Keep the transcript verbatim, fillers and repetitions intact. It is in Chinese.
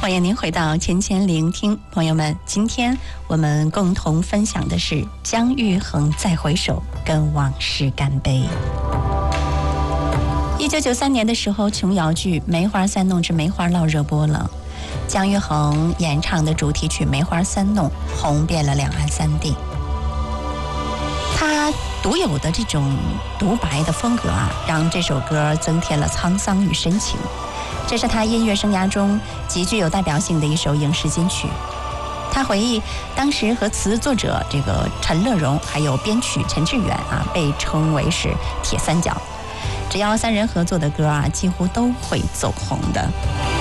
欢迎您回到千千聆听，朋友们，今天我们共同分享的是姜育恒再回首，跟往事干杯。一九九三年的时候，琼瑶剧《梅花三弄之梅花烙》热播了，姜育恒演唱的主题曲《梅花三弄》红遍了两岸三地。他独有的这种独白的风格啊，让这首歌增添了沧桑与深情。这是他音乐生涯中极具有代表性的一首影视金曲。他回忆当时和词作者这个陈乐融还有编曲陈志远啊，被称为是铁三角，只要三人合作的歌啊，几乎都会走红的。